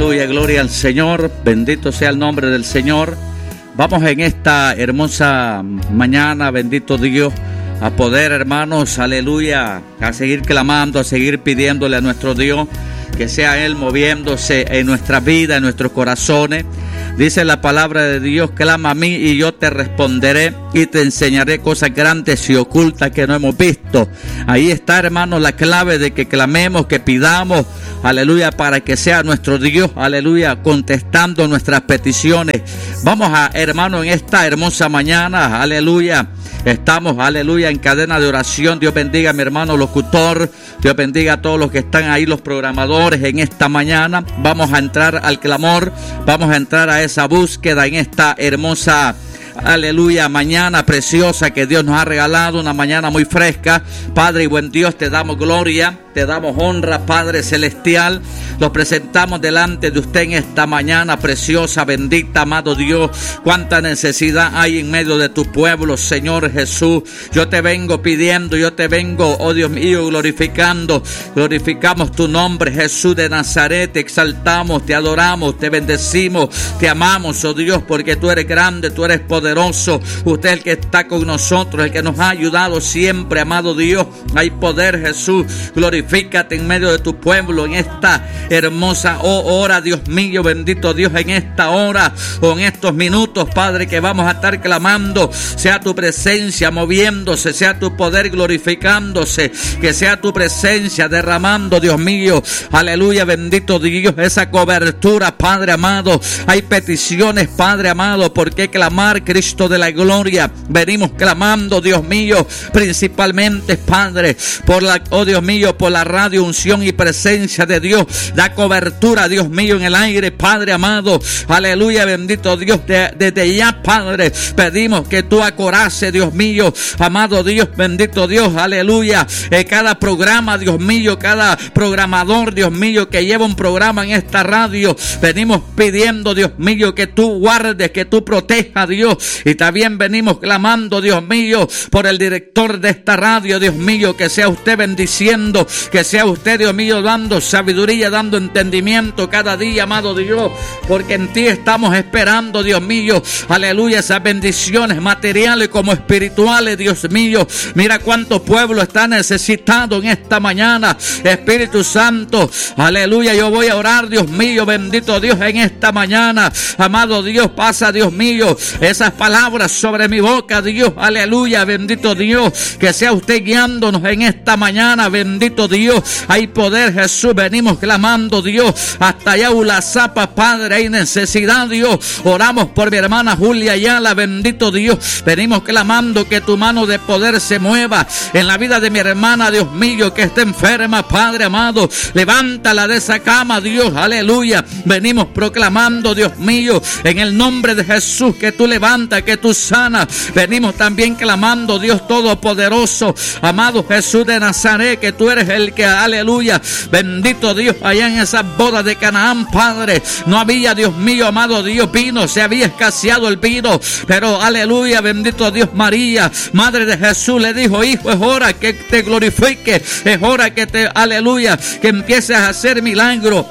Aleluya, gloria al Señor, bendito sea el nombre del Señor. Vamos en esta hermosa mañana, bendito Dios, a poder, hermanos, aleluya, a seguir clamando, a seguir pidiéndole a nuestro Dios que sea Él moviéndose en nuestra vida, en nuestros corazones. Dice la palabra de Dios: clama a mí y yo te responderé y te enseñaré cosas grandes y ocultas que no hemos visto. Ahí está, hermanos, la clave de que clamemos, que pidamos, aleluya, para que sea nuestro Dios, aleluya, contestando nuestras peticiones. Vamos a, hermanos, en esta hermosa mañana, aleluya, estamos, aleluya, en cadena de oración. Dios bendiga a mi hermano locutor. Dios bendiga a todos los que están ahí, los programadores, en esta mañana. Vamos a entrar al clamor. Vamos a entrar a esa búsqueda en esta hermosa, aleluya, mañana preciosa que Dios nos ha regalado, una mañana muy fresca. Padre y buen Dios, te damos gloria, te damos honra, Padre celestial. Los presentamos delante de usted en esta mañana preciosa, bendita, amado Dios. Cuánta necesidad hay en medio de tu pueblo, Señor Jesús. Yo te vengo pidiendo, yo te vengo, oh Dios mío, glorificando. Glorificamos tu nombre, Jesús de Nazaret. Te exaltamos, te adoramos, te bendecimos, te amamos, oh Dios, porque tú eres grande, tú eres poderoso. Usted es el que está con nosotros, el que nos ha ayudado siempre, amado Dios. Hay poder, Jesús. Glorifícate en medio de tu pueblo en esta hermosa hora, Dios mío, bendito Dios, en esta hora o en estos minutos, Padre, que vamos a estar clamando. Sea tu presencia moviéndose, sea tu poder glorificándose, que sea tu presencia derramando, Dios mío, aleluya, bendito Dios, esa cobertura, Padre amado. Hay peticiones, Padre amado, ¿por qué clamar, Cristo de la gloria? Venimos clamando, Dios mío, principalmente, Padre, por la, oh Dios mío, por la radio unción y presencia de Dios. Da cobertura, Dios mío, en el aire, Padre amado, aleluya, bendito Dios. Desde ya, Padre, pedimos que tú acoraces, Dios mío, amado Dios, bendito Dios, aleluya, cada programa, Dios mío, cada programador, Dios mío, que lleva un programa en esta radio. Venimos pidiendo, Dios mío, que tú guardes, que tú protejas, Dios, y también venimos clamando, Dios mío, por el director de esta radio, Dios mío, que sea usted bendiciendo, que sea usted, Dios mío, dando sabiduría, dando entendimiento cada día, amado Dios, porque en ti estamos esperando, Dios mío, aleluya, esas bendiciones materiales como espirituales, Dios mío. Mira cuánto pueblo está necesitado en esta mañana, Espíritu Santo, aleluya. Yo voy a orar, Dios mío, bendito Dios, en esta mañana, amado Dios, pasa, Dios mío, esas palabras sobre mi boca, Dios, aleluya, bendito Dios, que sea usted guiándonos en esta mañana, bendito Dios. Hay poder, Jesús, venimos clamando, Dios, hasta allá Ulazapa, Padre, hay necesidad, Dios. Oramos por mi hermana Julia Ayala, bendito Dios, venimos clamando que tu mano de poder se mueva en la vida de mi hermana, Dios mío, que está enferma, Padre amado, levántala de esa cama, Dios, aleluya. Venimos proclamando, Dios mío, en el nombre de Jesús, que tú levantas, que tú sanas. Venimos también clamando, Dios todopoderoso, amado Jesús de Nazaret, que tú eres el que, aleluya, bendito Dios, allá en esas bodas de Canaán, Padre, no había, Dios mío, amado Dios, vino, se había escaseado el vino, pero aleluya, bendito Dios, María, madre de Jesús, le dijo: hijo, es hora que te glorifique, es hora que te, aleluya, que empieces a hacer milagros.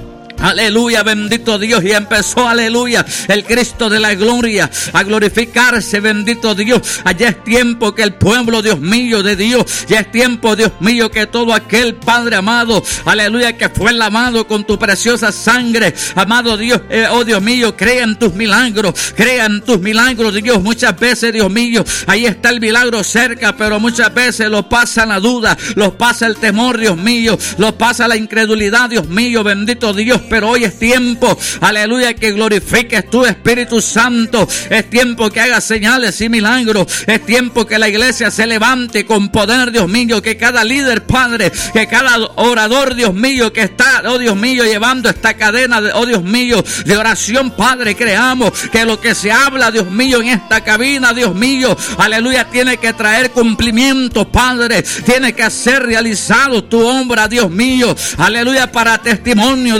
Aleluya, bendito Dios, y empezó, aleluya, el Cristo de la gloria a glorificarse, bendito Dios. Allá es tiempo que el pueblo, Dios mío, de Dios, ya es tiempo, Dios mío, que todo aquel Padre amado, aleluya, que fue lavado con tu preciosa sangre, amado Dios, oh Dios mío, crea en tus milagros, Dios. Muchas veces, Dios mío, ahí está el milagro cerca, pero muchas veces lo pasa la duda, lo pasa el temor, Dios mío, lo pasa la incredulidad, Dios mío, bendito Dios. Pero hoy es tiempo, aleluya, que glorifiques tu Espíritu Santo. Es tiempo que hagas señales y milagros. Es tiempo que la iglesia se levante con poder, Dios mío. Que cada líder, Padre, que cada orador, Dios mío, que está, oh Dios mío, llevando esta cadena de, oh Dios mío, de oración, Padre, creamos que lo que se habla, Dios mío, en esta cabina, Dios mío, aleluya, tiene que traer cumplimiento, Padre. Tiene que ser realizado tu obra, Dios mío, aleluya, para testimonio del mundo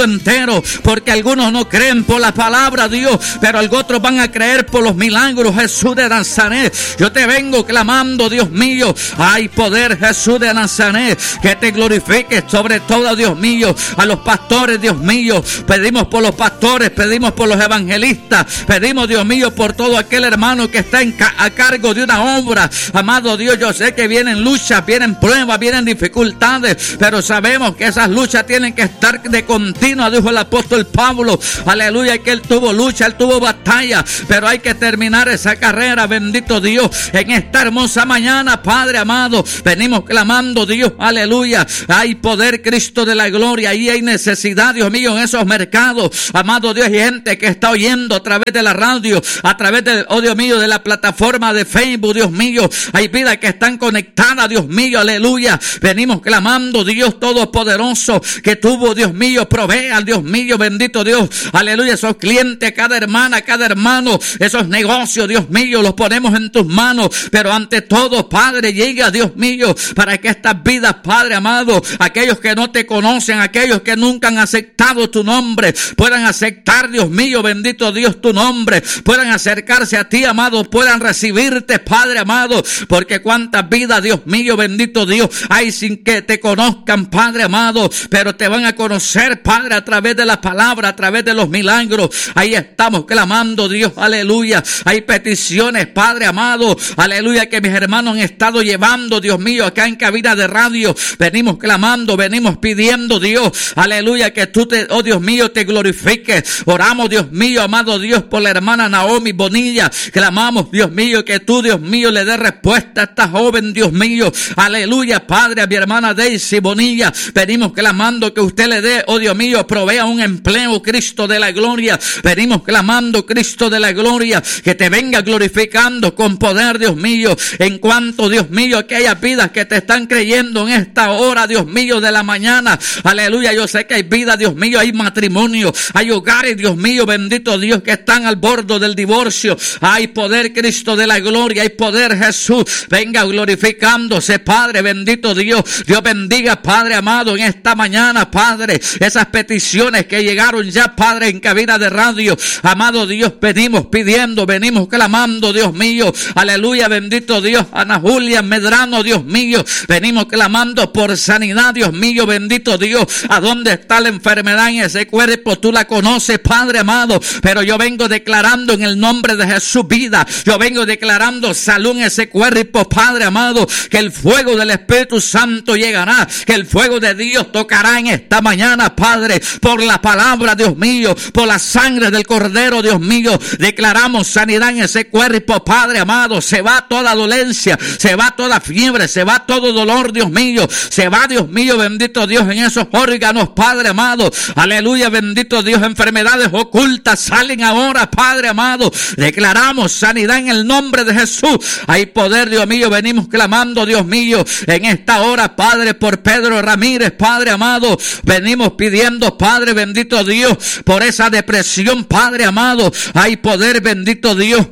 entero, porque algunos no creen por la palabra, Dios, pero otros van a creer por los milagros, Jesús de Nazaret. Yo te vengo clamando, Dios mío, hay poder, Jesús de Nazaret, que te glorifiques sobre todo, Dios mío, a los pastores, Dios mío. Pedimos por los pastores, pedimos por los evangelistas, pedimos, Dios mío, por todo aquel hermano que está a cargo de una obra. Amado Dios, yo sé que vienen luchas, vienen pruebas, vienen dificultades, pero sabemos que esas luchas tienen que estar de continua, dijo el apóstol Pablo. Aleluya, que él tuvo lucha, él tuvo batalla, pero hay que terminar esa carrera, bendito Dios. En esta hermosa mañana, Padre amado, venimos clamando, Dios, aleluya. Hay poder, Cristo de la gloria, ahí hay necesidad, Dios mío, en esos mercados. Amado Dios, hay gente que está oyendo a través de la radio, a través de, oh Dios mío, de la plataforma de Facebook, Dios mío. Hay vidas que están conectadas, Dios mío, aleluya. Venimos clamando, Dios Todopoderoso, que tuvo, Dios mío, provea, Dios mío, bendito Dios, aleluya, esos clientes, cada hermana, cada hermano, esos negocios, Dios mío, los ponemos en tus manos, pero ante todo, Padre, llega, Dios mío, para que estas vidas, Padre amado, aquellos que no te conocen, aquellos que nunca han aceptado tu nombre, puedan aceptar, Dios mío, bendito Dios, tu nombre, puedan acercarse a ti, amado, puedan recibirte, Padre amado, porque cuántas vidas, Dios mío, bendito Dios, hay sin que te conozcan, Padre amado, pero te van a conocer, Padre, a través de la palabra, a través de los milagros. Ahí estamos clamando, Dios, aleluya. Hay peticiones, Padre amado, aleluya, que mis hermanos han estado llevando, Dios mío, acá en cabina de radio. Venimos clamando, venimos pidiendo, Dios, aleluya, que tú oh Dios mío, te glorifiques. Oramos, Dios mío, amado Dios, por la hermana Naomi Bonilla. Clamamos, Dios mío, que tú, Dios mío, le des respuesta a esta joven, Dios mío, aleluya, Padre, a mi hermana Daisy Bonilla. Venimos clamando que usted le dé, oh Dios mío, provea un empleo, Cristo de la gloria. Venimos clamando, Cristo de la gloria, que te venga glorificando con poder, Dios mío, en cuanto, Dios mío, aquellas vidas que te están creyendo en esta hora, Dios mío, de la mañana, aleluya. Yo sé que hay vidas, Dios mío, hay matrimonio, hay hogares, Dios mío, bendito Dios, que están al borde del divorcio. Hay poder, Cristo de la gloria, hay poder, Jesús, venga glorificándose, Padre, bendito Dios. Dios bendiga, Padre amado, en esta mañana, Padre, esas peticiones que llegaron ya, Padre, en cabina de radio, amado Dios, venimos pidiendo, venimos clamando, Dios mío, aleluya, bendito Dios. Ana Julia Medrano, Dios mío, venimos clamando por sanidad, Dios mío, bendito Dios. ¿A dónde está la enfermedad en ese cuerpo? Tú la conoces, Padre amado, pero yo vengo declarando en el nombre de Jesús vida, yo vengo declarando salud en ese cuerpo, Padre amado, que el fuego del Espíritu Santo llegará, que el fuego de Dios tocará en esta mañana, Padre, por la palabra, Dios mío, por la sangre del Cordero, Dios mío. Declaramos sanidad en ese cuerpo, Padre amado. Se va toda dolencia, se va toda fiebre, se va todo dolor, Dios mío, se va, Dios mío, bendito Dios, en esos órganos, Padre amado, aleluya, bendito Dios. Enfermedades ocultas salen ahora, Padre amado. Declaramos sanidad en el nombre de Jesús. Hay poder, Dios mío, venimos clamando, Dios mío, en esta hora, Padre, por Pedro Ramírez, Padre amado. Venimos pidiendo, Padre, bendito Dios, por esa depresión, Padre amado. Hay poder, bendito Dios,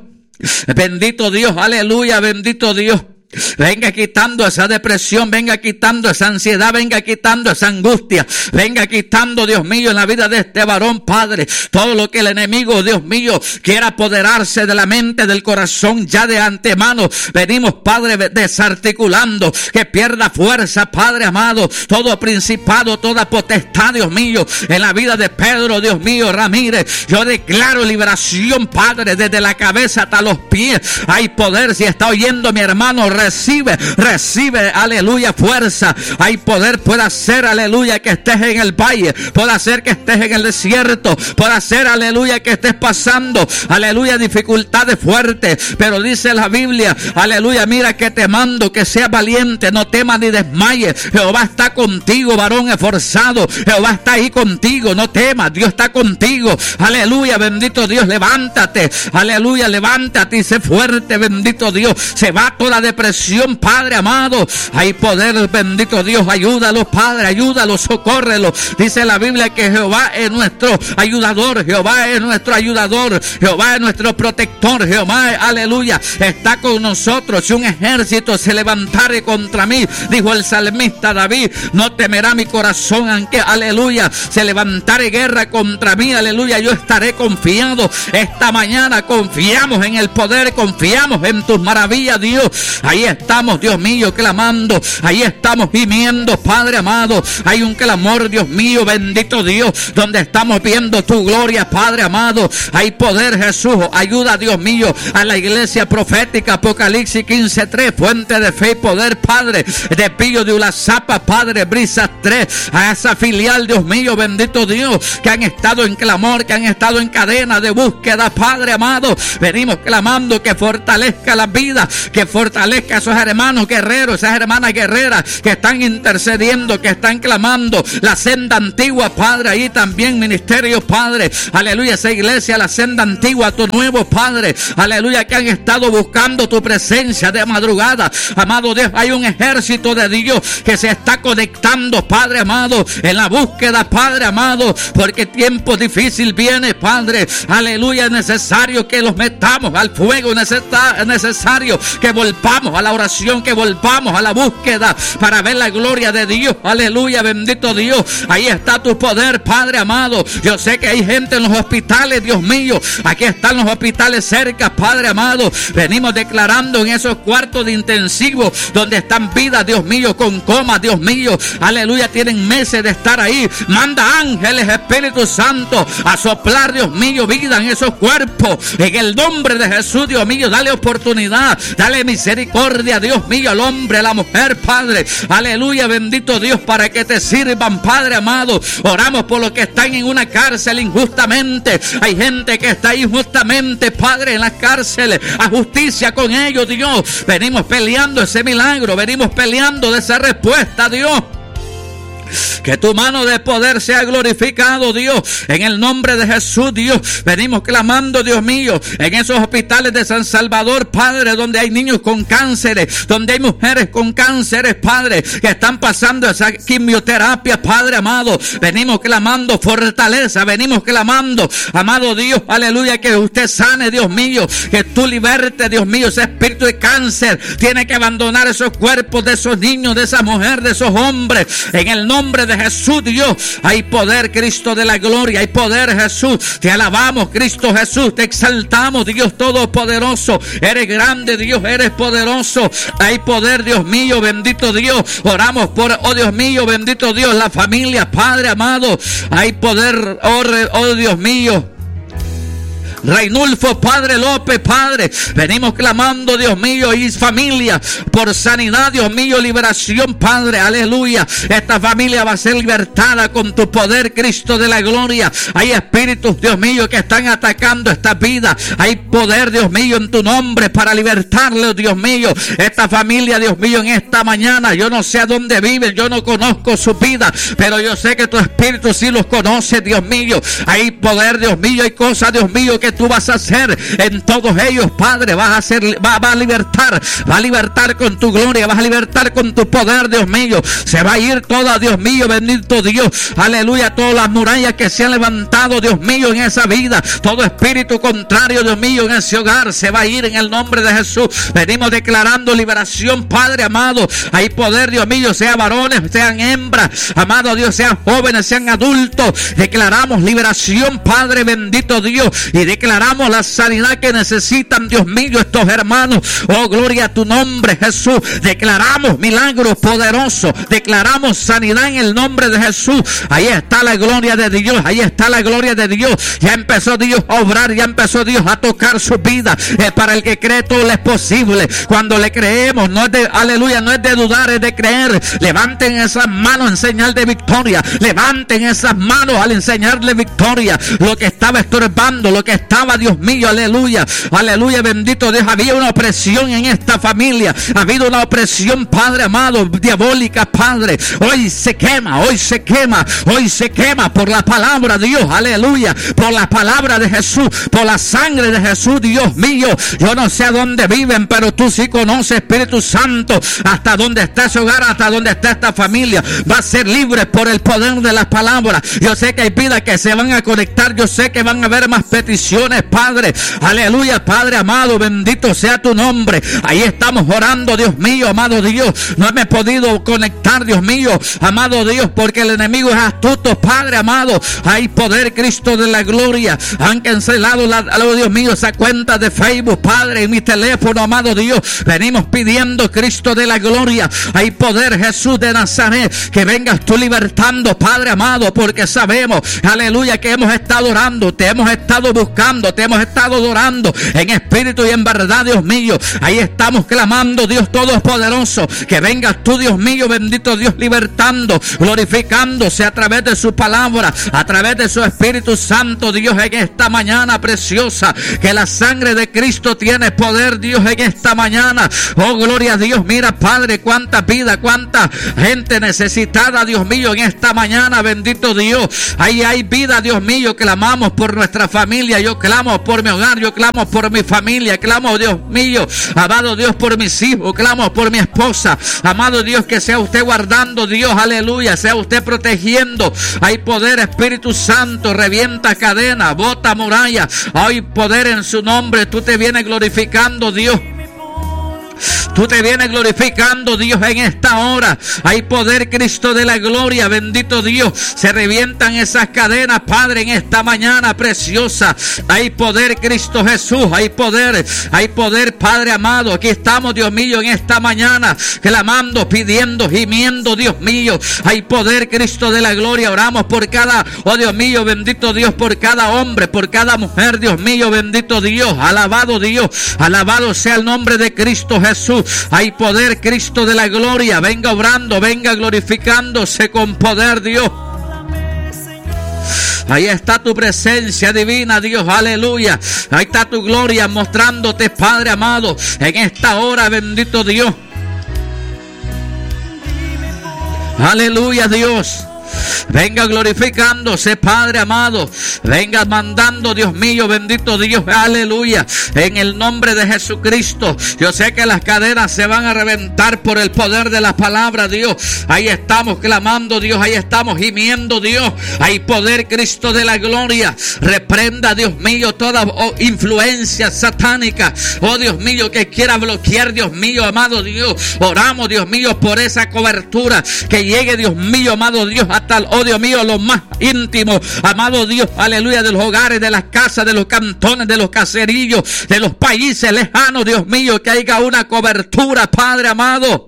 aleluya, bendito Dios. Venga quitando esa depresión, venga quitando esa ansiedad, venga quitando esa angustia, venga quitando, Dios mío, en la vida de este varón, Padre, todo lo que el enemigo, Dios mío, quiera apoderarse de la mente, del corazón, ya de antemano. Venimos, Padre, desarticulando, que pierda fuerza, Padre amado, todo principado, toda potestad, Dios mío, en la vida de Pedro, Dios mío, Ramírez. Yo declaro liberación, Padre, desde la cabeza hasta los pies. Hay poder. Si está oyendo mi hermano, recibe, aleluya, fuerza. Hay poder, puede hacer, aleluya, que estés en el valle, puede hacer que estés en el desierto, puede hacer, aleluya, que estés pasando, aleluya, dificultades fuertes, pero dice la Biblia, aleluya, mira que te mando que seas valiente, no temas ni desmayes. Jehová está contigo, varón esforzado. Jehová está ahí contigo, no temas, Dios está contigo, aleluya, bendito Dios. Levántate, aleluya, levántate y sé fuerte, bendito Dios. Se va toda depresión, liberación, Padre amado. Hay poder, bendito Dios. Ayúdalos, Padre, ayúdalos, socórrelos. Dice la Biblia que Jehová es nuestro ayudador, Jehová es nuestro ayudador, Jehová es nuestro protector, Jehová, aleluya, está con nosotros. Si un ejército se levantare contra mí, dijo el salmista David, no temerá mi corazón, aunque, aleluya, se levantare guerra contra mí, aleluya, yo estaré confiado. Esta mañana confiamos en el poder, confiamos en tus maravillas, Dios. Ahí estamos, Dios mío, clamando, ahí estamos gimiendo, Padre amado. Hay un clamor, Dios mío, bendito Dios, donde estamos viendo tu gloria, Padre amado. Hay poder, Jesús. Ayuda, Dios mío, a la iglesia profética, Apocalipsis 15:3, fuente de fe y poder, Padre, de Pillo de Ulazapa, Padre, Brisas 3, a esa filial, Dios mío, bendito Dios, que han estado en clamor, que han estado en cadena de búsqueda, Padre amado. Venimos clamando que fortalezca la vida, que fortalezca a esos hermanos guerreros, esas hermanas guerreras que están intercediendo, que están clamando la senda antigua, Padre, ahí también ministerios, Padre, aleluya, esa iglesia, la senda antigua, tu nuevo, Padre, aleluya, que han estado buscando tu presencia de madrugada, amado Dios. Hay un ejército de Dios que se está conectando, Padre amado, en la búsqueda, Padre amado, porque tiempo difícil viene, Padre, aleluya. Es necesario que los metamos al fuego, es necesario que volvamos a la oración, que volvamos a la búsqueda para ver la gloria de Dios, aleluya, bendito Dios. Ahí está tu poder, Padre amado. Yo sé que hay gente en los hospitales, Dios mío, aquí están los hospitales cerca, Padre amado. Venimos declarando en esos cuartos de intensivo donde están vidas, Dios mío, con coma, Dios mío, aleluya, tienen meses de estar ahí. Manda ángeles, Espíritu Santo, a soplar, Dios mío, vida en esos cuerpos, en el nombre de Jesús, Dios mío. Dale oportunidad, dale misericordia, Dios mío, al hombre, a la mujer, Padre, aleluya, bendito Dios, para que te sirvan, Padre amado. Oramos por los que están en una cárcel injustamente. Hay gente que está ahí injustamente, Padre, en las cárceles. A justicia con ellos, Dios. Venimos peleando ese milagro, venimos peleando de esa respuesta, Dios. Que tu mano de poder sea glorificado, Dios, en el nombre de Jesús, Dios. Venimos clamando, Dios mío, en esos hospitales de San Salvador, Padre, donde hay niños con cánceres, donde hay mujeres con cánceres, Padre, que están pasando esa quimioterapia, Padre amado. Venimos clamando fortaleza, venimos clamando, amado Dios, aleluya, que usted sane, Dios mío, que tú liberte, Dios mío, ese espíritu de cáncer tiene que abandonar esos cuerpos de esos niños, de esa mujer, de esos hombres, en el nombre de Jesús, Dios. Hay poder, Cristo de la gloria, hay poder, Jesús. Te alabamos, Cristo Jesús, te exaltamos, Dios todopoderoso. Eres grande, Dios, eres poderoso. Hay poder, Dios mío, bendito Dios. Oramos por, oh Dios mío, bendito Dios, la familia, Padre amado. Hay poder, oh Dios mío. Reinulfo, Padre López, Padre, venimos clamando, Dios mío, y familia, por sanidad, Dios mío, liberación, Padre, aleluya. Esta familia va a ser libertada con tu poder, Cristo de la gloria. Hay espíritus, Dios mío, que están atacando esta vida. Hay poder, Dios mío, en tu nombre para libertarlos, Dios mío. Esta familia, Dios mío, en esta mañana, yo no sé a dónde viven, yo no conozco su vida, pero yo sé que tu espíritu sí los conoce, Dios mío. Hay poder, Dios mío, hay cosas, Dios mío, que tú vas a hacer en todos ellos, Padre. Vas a hacer, va a libertar con tu gloria, vas a libertar con tu poder, Dios mío. Se va a ir toda, Dios mío, bendito Dios, aleluya, todas las murallas que se han levantado, Dios mío, en esa vida, todo espíritu contrario, Dios mío, en ese hogar, se va a ir en el nombre de Jesús. Venimos declarando liberación, Padre amado. Hay poder, Dios mío, sean varones, sean hembras, amado Dios, sean jóvenes, sean adultos. Declaramos liberación, Padre bendito Dios, y declaramos la sanidad que necesitan, Dios mío, estos hermanos. Oh, gloria a tu nombre, Jesús. Declaramos milagros poderosos, declaramos sanidad en el nombre de Jesús. Ahí está la gloria de Dios, ahí está la gloria de Dios. Ya empezó Dios a obrar, ya empezó Dios a tocar su vida. Para el que cree todo es posible. Cuando le creemos, no es de, aleluya, no es de dudar, es de creer. Levanten esas manos en señal de victoria. Levanten esas manos al enseñarle victoria. Lo que estaba estorbando, lo que está estaba, Dios mío, aleluya, aleluya, bendito Dios, había una opresión en esta familia, ha habido una opresión, Padre amado, diabólica, Padre, hoy se quema, hoy se quema, hoy se quema por la palabra de Dios, aleluya, por la palabra de Jesús, por la sangre de Jesús, Dios mío. Yo no sé a dónde viven, pero tú sí conoces, Espíritu Santo, hasta dónde está ese hogar, hasta dónde está esta familia, va a ser libre por el poder de las palabras. Yo sé que hay vidas que se van a conectar, yo sé que van a haber más peticiones, Padre, aleluya, Padre amado, bendito sea tu nombre. Ahí estamos orando, Dios mío, amado Dios, no me he podido conectar, Dios mío, amado Dios, porque el enemigo es astuto, Padre amado. Hay poder, Cristo de la gloria. Han cancelado Dios mío, esa cuenta de Facebook, Padre, en mi teléfono, amado Dios. Venimos pidiendo, Cristo de la gloria. Hay poder, Jesús de Nazaret, que vengas tú libertando, Padre amado, porque sabemos, aleluya, que hemos estado orando, te hemos estado buscando, te hemos estado adorando en espíritu y en verdad, Dios mío. Ahí estamos clamando, Dios Todopoderoso, que vengas tú, Dios mío, bendito Dios, libertando, glorificándose a través de su palabra, a través de su Espíritu Santo, Dios, en esta mañana preciosa, que la sangre de Cristo tiene poder, Dios, en esta mañana. Oh, gloria a Dios. Mira, Padre, cuánta vida, cuánta gente necesitada, Dios mío, en esta mañana, bendito Dios. Ahí hay vida, Dios mío, clamamos por nuestra familia, yo clamo por mi hogar, yo clamo por mi familia, clamo, Dios mío, amado Dios, por mis hijos, clamo por mi esposa, amado Dios, que sea usted guardando, Dios, aleluya, sea usted protegiendo. Hay poder, Espíritu Santo, revienta cadena, bota muralla, hay poder en su nombre. Tú te vienes glorificando, Dios. Tú te vienes glorificando, Dios, en esta hora. Hay poder, Cristo de la gloria, bendito Dios. Se revientan esas cadenas, Padre, en esta mañana preciosa. Hay poder, Cristo Jesús, hay poder, Padre amado. Aquí estamos, Dios mío, en esta mañana, clamando, pidiendo, gimiendo, Dios mío. Hay poder, Cristo de la gloria. Oramos por cada, oh Dios mío, bendito Dios, por cada hombre, por cada mujer, Dios mío, bendito Dios. Alabado Dios, alabado sea el nombre de Cristo Jesús. Hay poder, Cristo de la gloria. Venga obrando, venga glorificándose con poder, Dios. Ahí está tu presencia divina, Dios, aleluya. Ahí está tu gloria mostrándote, Padre amado, en esta hora, bendito Dios. Aleluya, Dios. Venga glorificándose, Padre amado. Venga mandando, Dios mío, bendito Dios, aleluya. En el nombre de Jesucristo. Yo sé que las cadenas se van a reventar por el poder de la palabra, Dios. Ahí estamos clamando, Dios. Ahí estamos gimiendo, Dios. Hay poder, Cristo de la gloria. Reprenda, Dios mío, toda influencia satánica. Oh, Dios mío, que quiera bloquear, Dios mío, amado Dios. Oramos, Dios mío, por esa cobertura. Que llegue, Dios mío, amado Dios, hasta el, oh Dios mío, lo más íntimo, amado Dios, aleluya, de los hogares, de las casas, de los cantones, de los caserillos, de los países lejanos, Dios mío, que haya una cobertura, Padre amado.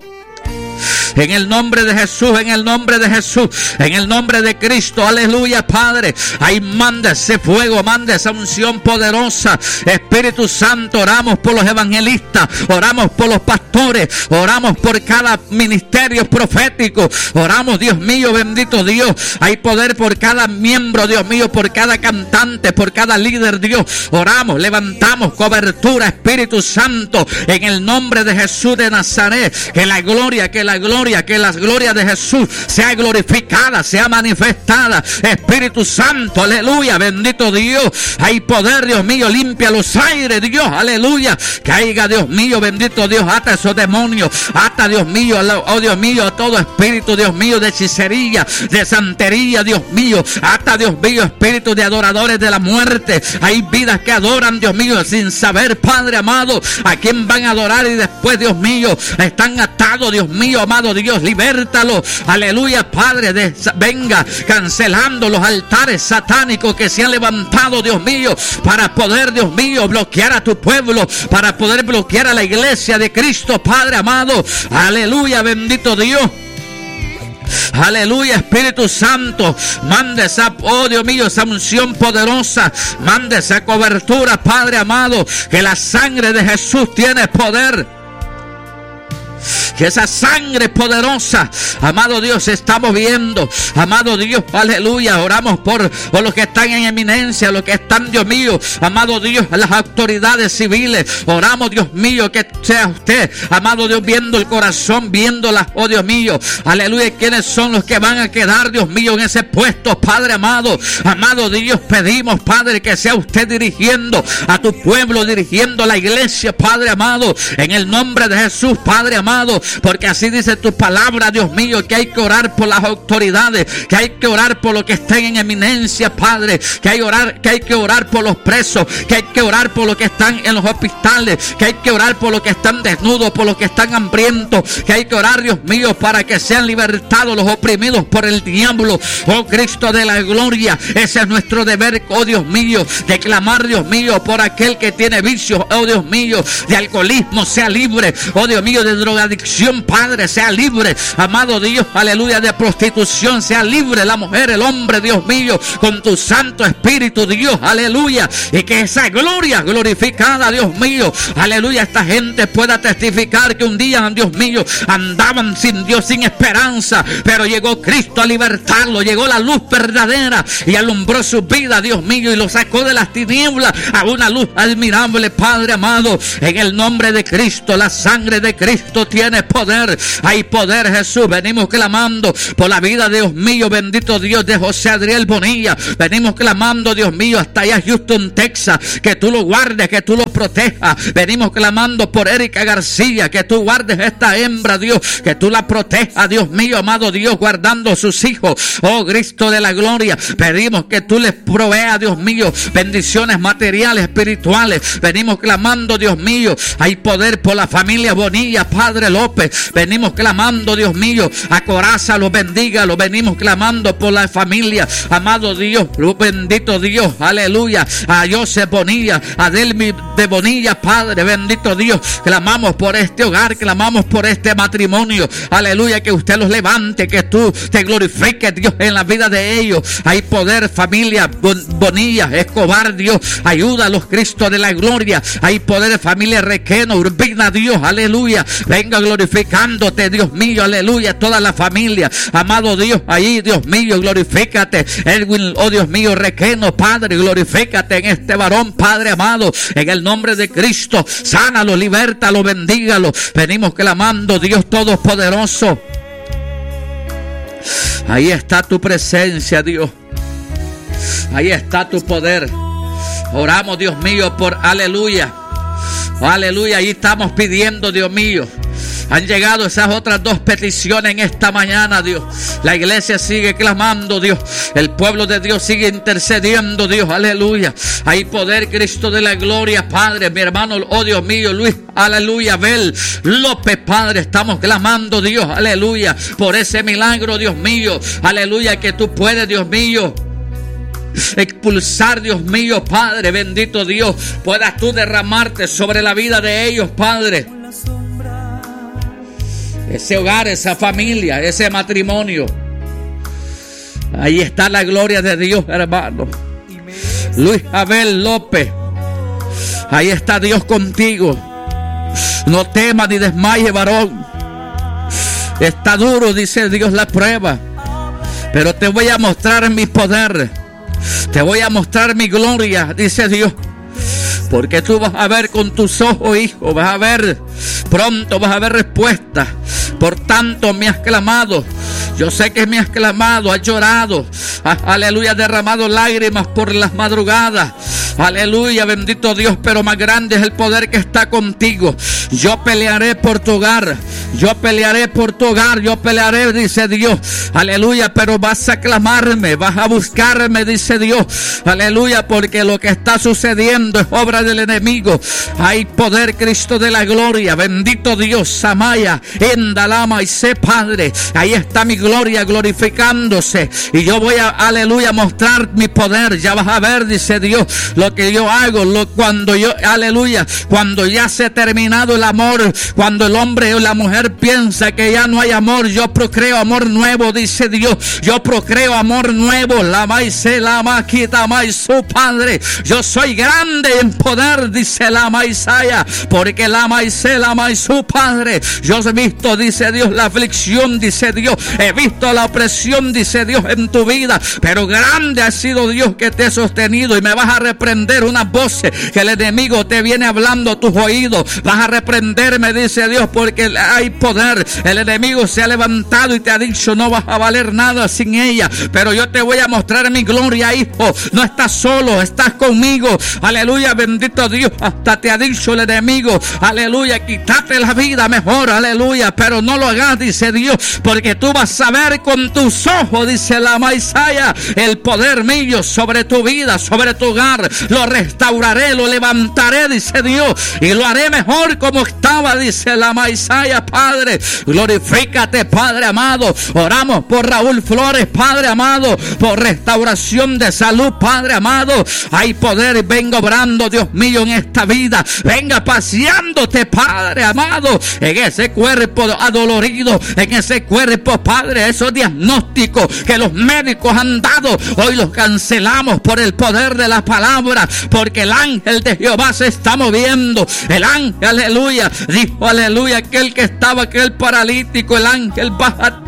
En el nombre de Jesús, en el nombre de Jesús, en el nombre de Cristo, aleluya, Padre. Ahí manda ese fuego, manda esa unción poderosa. Espíritu Santo, oramos por los evangelistas, oramos por los pastores, oramos por cada ministerio profético, oramos, Dios mío, bendito Dios. Hay poder por cada miembro, Dios mío, por cada cantante, por cada líder, Dios. Oramos, levantamos cobertura, Espíritu Santo, en el nombre de Jesús de Nazaret. Que las glorias de Jesús sea glorificada, sea manifestada. Espíritu Santo, aleluya, bendito Dios. Hay poder, Dios mío, limpia los aires, Dios, aleluya. Caiga, Dios mío, bendito Dios, ata esos demonios, ata, Dios mío, oh Dios mío, todo espíritu, Dios mío, de hechicería, de santería, Dios mío, ata, Dios mío, espíritu de adoradores de la muerte. Hay vidas que adoran, Dios mío, sin saber, Padre amado, a quién van a adorar, y después, Dios mío, están atados, Dios mío, amado Dios, libértalo, aleluya, Padre, venga cancelando los altares satánicos que se han levantado, Dios mío, para poder, Dios mío, bloquear a tu pueblo, para poder bloquear a la iglesia de Cristo, Padre amado, aleluya, bendito Dios. Aleluya, Espíritu Santo, manda esa, oh Dios mío, esa unción poderosa, manda esa cobertura, Padre amado, que la sangre de Jesús tiene poder. que esa sangre poderosa, amado Dios, se está moviendo. Amado Dios, aleluya. Oramos por los que están en eminencia, los que están, Dios mío, amado Dios, las autoridades civiles. Oramos, Dios mío, que sea usted, amado Dios, viendo el corazón, viéndolas, oh Dios mío, aleluya. ¿Quiénes son los que van a quedar, Dios mío, en ese puesto, Padre amado? Amado Dios, pedimos, Padre, que sea usted dirigiendo a tu pueblo, dirigiendo a la iglesia, Padre amado, en el nombre de Jesús, Padre amado, porque así dice tu palabra, Dios mío, que hay que orar por las autoridades, que hay que orar por los que estén en eminencia, Padre, que hay que orar por los presos, que hay que orar por los que están en los hospitales, que hay que orar por los que están desnudos, por los que están hambrientos, que hay que orar, Dios mío, para que sean libertados los oprimidos por el diablo. Oh Cristo de la gloria, ese es nuestro deber, oh Dios mío, de clamar, Dios mío, por aquel que tiene vicios, oh Dios mío, de alcoholismo, sea libre, oh Dios mío, de drogadicción, Padre, sea libre, amado Dios, aleluya, de prostitución, sea libre la mujer, el hombre, Dios mío, con tu Santo Espíritu, Dios, aleluya, y que esa gloria glorificada, Dios mío, aleluya, esta gente pueda testificar que un día, Dios mío, andaban sin Dios, sin esperanza, pero llegó Cristo a libertarlo, llegó la luz verdadera y alumbró su vida, Dios mío, y lo sacó de las tinieblas a una luz admirable, Padre amado, en el nombre de Cristo. La sangre de Cristo tiene poder, hay poder, Jesús. Venimos clamando por la vida, Dios mío, bendito Dios, de José Adriel Bonilla. Venimos clamando, Dios mío, hasta allá Houston, Texas, que tú lo guardes, que tú lo protejas. Venimos clamando por Erika García, que tú guardes esta hembra, Dios, que tú la protejas, Dios mío, amado Dios, guardando a sus hijos. Oh Cristo de la gloria, pedimos que tú les proveas, Dios mío, bendiciones materiales, espirituales. Venimos clamando, Dios mío, hay poder por la familia Bonilla, Padre López. Venimos clamando, Dios mío, a Coraza los bendiga, lo venimos clamando por la familia, amado Dios, bendito Dios, aleluya, a Joseph Bonilla, a Delmi de Bonilla, Padre, bendito Dios, clamamos por este hogar, clamamos por este matrimonio, aleluya, que usted los levante, que tú te glorifiques, Dios, en la vida de ellos. Hay poder, familia Bonilla, Escobar, Dios, ayúdalos, Cristo de la gloria. Hay poder, familia Requeno, Urbina, Dios, aleluya, venga glorificándote, Dios mío, aleluya, toda la familia, amado Dios, ahí, Dios mío, glorifícate, Edwin, oh Dios mío, Requeno, Padre, glorifícate en este varón, Padre amado, en el nombre de Cristo, sánalo, libértalo, bendígalo. Venimos clamando, Dios Todopoderoso. Ahí está tu presencia, Dios. Ahí está tu poder. Oramos, Dios mío, por aleluya. Aleluya, ahí estamos pidiendo, Dios mío. Han llegado esas otras dos peticiones en esta mañana, Dios. La iglesia sigue clamando, Dios. El pueblo de Dios sigue intercediendo, Dios. Aleluya. Hay poder, Cristo de la gloria, Padre. Mi hermano, oh Dios mío, Luis, aleluya, Abel López, Padre. Estamos clamando, Dios, aleluya, por ese milagro, Dios mío. Aleluya, que tú puedes, Dios mío, expulsar, Dios mío, Padre, bendito Dios. Puedas tú derramarte sobre la vida de ellos, Padre. Ese hogar, esa familia, ese matrimonio. Ahí está la gloria de Dios, hermano. Luis Abel López, ahí está Dios contigo. No temas ni desmayes, varón. Está duro, dice Dios, la prueba, pero te voy a mostrar mi poder. Te voy a mostrar mi gloria, dice Dios. Porque tú vas a ver con tus ojos, hijo, vas a ver pronto, vas a ver respuesta. Por tanto me has clamado. Yo sé que me has clamado, has llorado, aleluya, derramado lágrimas por las madrugadas. Aleluya, bendito Dios, pero más grande es el poder que está contigo. Yo pelearé por tu hogar. Yo pelearé por tu hogar. Yo pelearé, dice Dios. Aleluya, pero vas a clamarme, vas a buscarme, dice Dios. Aleluya, porque lo que está sucediendo es obra del enemigo. Hay poder, Cristo de la gloria. Bendito Dios, Samaya, Endalama y sé, Padre. Ahí está mi gloria glorificándose. Y yo voy a, aleluya, mostrar mi poder. Ya vas a ver, dice Dios, lo que yo hago, cuando yo, aleluya, cuando ya se ha terminado el amor, cuando el hombre o la mujer mujer piensa que ya no hay amor, yo procreo amor nuevo, dice Dios. Yo procreo amor nuevo. La maíz, la maquita, maíz, su Padre. Yo soy grande en poder, dice la maizaya, porque la maíz, su Padre. Yo he visto, dice Dios, la aflicción, dice Dios. He visto la opresión, dice Dios, en tu vida, pero grande ha sido Dios que te ha sostenido. Y me vas a reprender unas voces que el enemigo te viene hablando a tus oídos. Vas a reprenderme, dice Dios, porque hay poder. El enemigo se ha levantado y te ha dicho: no vas a valer nada sin ella, pero yo te voy a mostrar mi gloria, hijo. No estás solo, estás conmigo. Aleluya, bendito Dios. Hasta te ha dicho el enemigo: aleluya, quítate la vida mejor, aleluya, pero no lo hagas, dice Dios, porque tú vas a ver con tus ojos, dice la maizaya, el poder mío sobre tu vida, sobre tu hogar. Lo restauraré, lo levantaré, dice Dios, y lo haré mejor como estaba, dice la maizaya. Padre, glorifícate, Padre amado. Oramos por Raúl Flores, Padre amado, por restauración de salud, Padre amado. Hay poder, venga obrando, Dios mío, en esta vida. Venga paseándote, Padre amado, en ese cuerpo adolorido, en ese cuerpo, Padre, esos diagnósticos que los médicos han dado, hoy los cancelamos por el poder de la palabra, porque el ángel de Jehová se está moviendo. El ángel, aleluya, dijo, aleluya, aquel que estaba, aquel paralítico, el ángel baja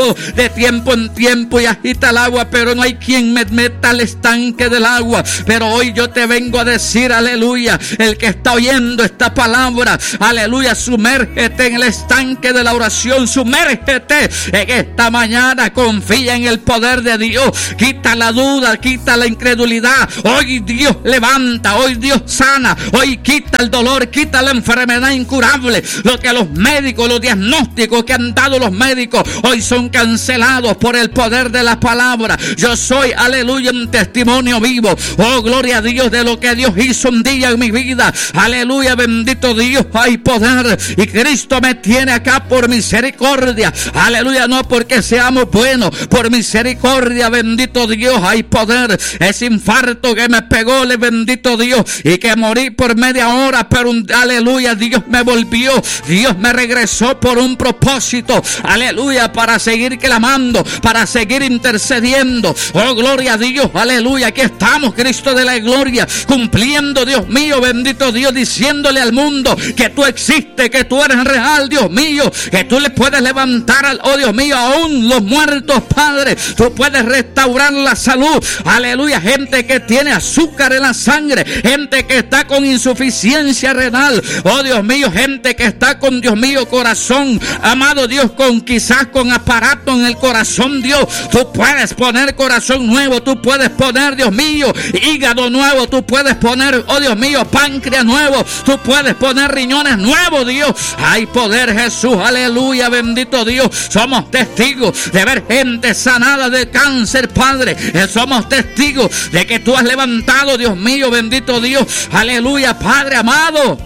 de tiempo en tiempo y agita el agua, pero no hay quien me meta al estanque del agua. Pero hoy yo te vengo a decir, aleluya, el que está oyendo esta palabra, aleluya, sumérgete en el estanque de la oración, sumérgete en esta mañana, confía en el poder de Dios, quita la duda, quita la incredulidad. Hoy Dios levanta, hoy Dios sana, hoy quita el dolor, quita la enfermedad incurable. Lo que los médicos, los diagnósticos que han dado los médicos, hoy son cancelados por el poder de la palabra. Yo soy, aleluya, un testimonio vivo, oh gloria a Dios, de lo que Dios hizo un día en mi vida. Aleluya, bendito Dios, hay poder, y Cristo me tiene acá por misericordia. Aleluya, no porque seamos buenos, por misericordia, bendito Dios, hay poder. Ese infarto que me pegó, bendito Dios, y que morí por media hora, pero aleluya, Dios me volvió, Dios me regresó por un propósito, aleluya, para seguir clamando, para seguir intercediendo. Oh gloria a Dios, aleluya, aquí estamos, Cristo de la gloria, cumpliendo, Dios mío, bendito Dios, diciéndole al mundo que tú existes, que tú eres real, Dios mío, que tú le puedes levantar, oh Dios mío, aún los muertos, Padre, tú puedes restaurar la salud, aleluya, gente que tiene azúcar en la sangre, gente que está con insuficiencia renal, oh Dios mío, gente que está con, Dios mío, corazón, amado Dios, con quizás con aparato en el corazón, Dios, tú puedes poner corazón nuevo, tú puedes poner, Dios mío, hígado nuevo, tú puedes poner, oh Dios mío, páncreas nuevo, tú puedes poner riñones nuevos, Dios, hay poder, Jesús, aleluya, bendito Dios. Somos testigos de ver gente sanada de cáncer, Padre, somos testigos de que tú has levantado, Dios mío, bendito Dios, aleluya, Padre amado.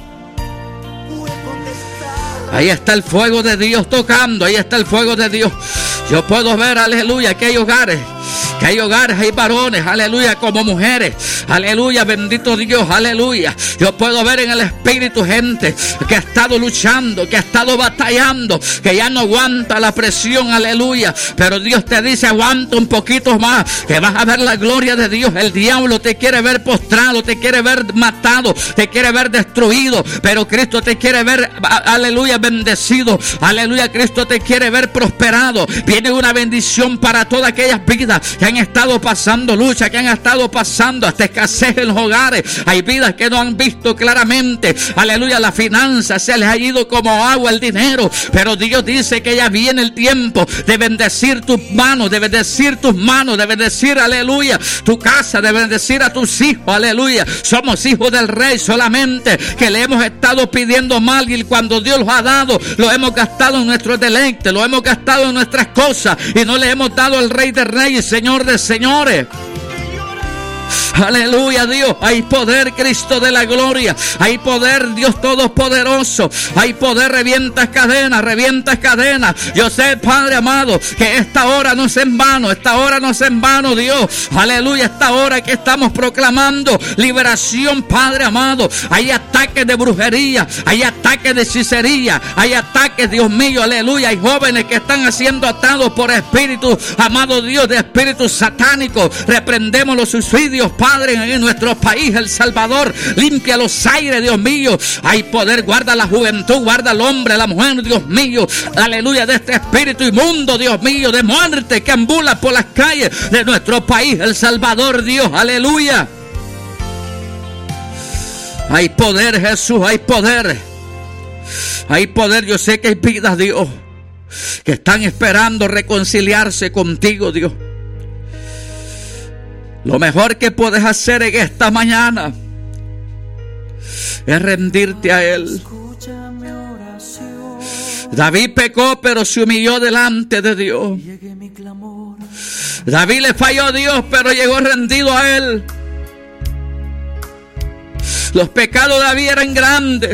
Ahí está el fuego de Dios tocando, ahí está el fuego de Dios. Yo puedo ver, aleluya, que hay hogares, hay varones, aleluya, como mujeres, aleluya, bendito Dios, aleluya. Yo puedo ver en el espíritu gente que ha estado luchando, que ha estado batallando, que ya no aguanta la presión, aleluya. Pero Dios te dice, aguanta un poquito más, que vas a ver la gloria de Dios. El diablo te quiere ver postrado, te quiere ver matado, te quiere ver destruido, pero Cristo te quiere ver, aleluya, bendecido, aleluya. Cristo te quiere ver prosperado. Viene una bendición para todas aquellas vidas que han estado pasando lucha, que han estado pasando hasta escasez en los hogares. Hay vidas que no han visto claramente, aleluya, la finanza se les ha ido como agua, el dinero, pero Dios dice que ya viene el tiempo de bendecir tus manos, de bendecir tus manos, de bendecir, aleluya, tu casa, de bendecir a tus hijos, aleluya. Somos hijos del Rey, solamente que le hemos estado pidiendo mal, y cuando Dios los ha dado, lo hemos gastado en nuestros deleites, lo hemos gastado en nuestras cosas, y no le hemos dado al Rey de Reyes, Señor de señores. Aleluya, Dios. Hay poder, Cristo de la gloria. Hay poder, Dios todopoderoso. Hay poder, revientas cadenas, revientas cadenas. Yo sé, Padre amado, que esta hora no es en vano. Esta hora no es en vano, Dios. Aleluya, esta hora que estamos proclamando liberación, Padre amado. Hay ataques de brujería, hay ataques de hechicería, hay ataques, Dios mío, aleluya. Hay jóvenes que están siendo atados por espíritus, amado Dios, de espíritus satánicos. Reprendemos los suicidios, Padre, en nuestro país, El Salvador. Limpia los aires, Dios mío. Hay poder, guarda la juventud, guarda al hombre, la mujer, Dios mío. Aleluya, de este espíritu inmundo, Dios mío, de muerte que ambula por las calles de nuestro país, El Salvador, Dios, aleluya. Hay poder, Jesús, hay poder. Hay poder. Yo sé que hay vidas, Dios, que están esperando reconciliarse contigo, Dios. Lo mejor que puedes hacer en esta mañana es rendirte a Él. David pecó, pero se humilló delante de Dios. David le falló a Dios, pero llegó rendido a Él. Los pecados de David eran grandes.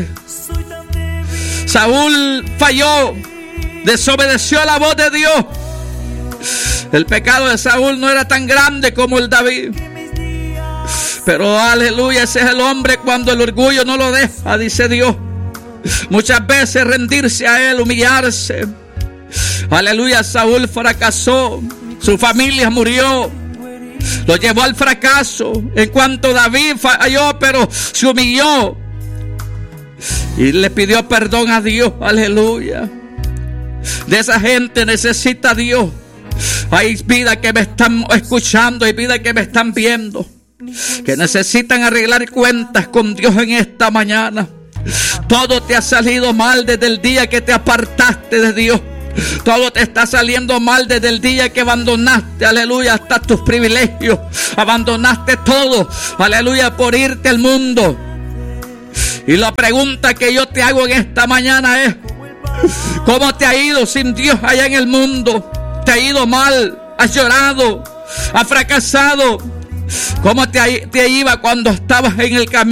Saúl falló, desobedeció a la voz de Dios. El pecado de Saúl no era tan grande como el David. Pero aleluya, ese es el hombre cuando el orgullo no lo deja, dice Dios. Muchas veces rendirse a Él, humillarse. Aleluya, Saúl fracasó. Su familia murió. Lo llevó al fracaso. En cuanto David falló, pero se humilló y le pidió perdón a Dios. Aleluya. De esa gente necesita Dios. Hay vida que me están escuchando, hay vida que me están viendo, que necesitan arreglar cuentas con Dios en esta mañana. Todo te ha salido mal desde el día que te apartaste de Dios. Todo te está saliendo mal desde el día que abandonaste, aleluya, hasta tus privilegios. Abandonaste todo, aleluya, por irte al mundo. Y la pregunta que yo te hago en esta mañana es: ¿cómo te ha ido sin Dios allá en el mundo? ¿Te ha ido mal? ¿Has llorado? ¿Has fracasado? ¿Cómo te iba cuando estabas en el camino?